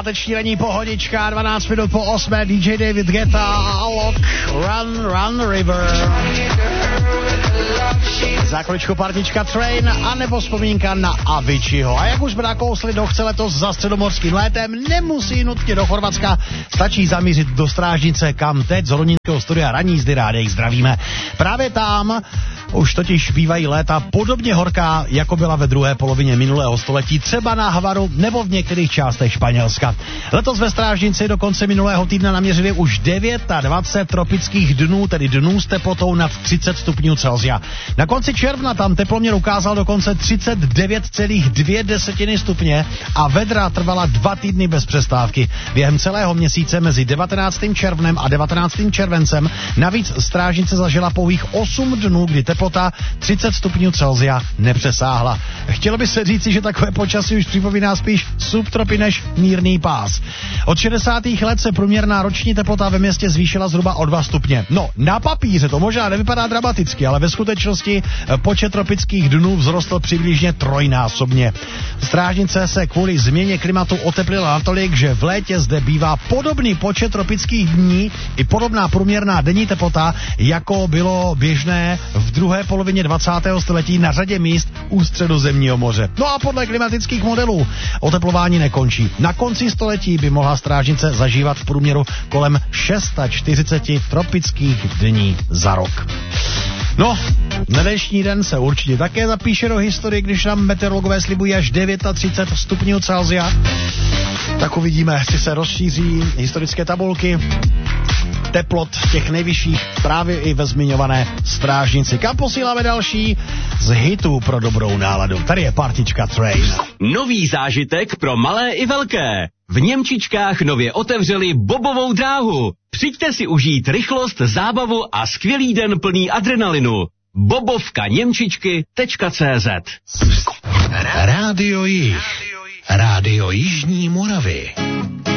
Páteční ranní pohodička, 12 minut po 8, DJ David Guetta a Alok, Run River. Za chviličku partička Train a nebo vzpomínka na Aviciiho. A jak už jsme nakousli, kdo chce letos za středomorským létem, nemusí nutně do Chorvatska, stačí zamířit do Strážnice, kam teď z Hornínkého studia Ranní jízdy rádi zdravíme. Právě tam už totiž bývají léta podobně horká, jako byla ve druhé polovině minulého století, třeba na Havaru nebo v některých částech Španělska. Letos ve Strážnici do konce minulého týdne naměřili už 29 tropických dnů, tedy dnů s teplotou nad 30 stupňů Celsia. Na konci června tam teploměr ukázal dokonce 39,2 stupně a vedra trvala 2 týdny bez přestávky. Během celého měsíce mezi 19. červnem a 19. červencem navíc Strážnice zažila pouhých 8 dnů, kdy teplota 30 stupňů Celsia nepřesáhla. Chtělo by se říci, že takové počasí už připomíná spíš subtropy než mírný pás. Od 60. let se průměrná roční teplota ve městě zvýšila zhruba o 2 stupně. No, na papíře to možná nevypadá dramaticky, ale ve skutečnosti počet tropických dnů vzrostl přibližně trojnásobně. Strážnice se kvůli změně klimatu oteplila natolik, že v létě zde bývá podobný počet tropických dní i podobná průměrná denní teplota, jako bylo běžné v druhé polovině 20. století na řadě míst u Středozemního moře. No a podle klimatických modelů oteplování nekončí. Na konci století by mohla Strážnice zažívat v průměru kolem 640 tropických dní za rok. No, dnešní den se určitě také zapíše do historie, když nám meteorologové slibují až 39 stupňů Celsia. Tak uvidíme, jestli se rozšíří historické tabulky teplot těch nejvyšších právě i ve zmiňované Strážnici. Kam posíláme další z hitů pro dobrou náladu. Tady je partička Train. Nový zážitek pro malé i velké. V Němčičkách nově otevřeli bobovou dráhu. Přijďte si užít rychlost, zábavu a skvělý den plný adrenalinu. bobovkaněmčičky.cz Rádio Jih. Rádio Jižní Moravy.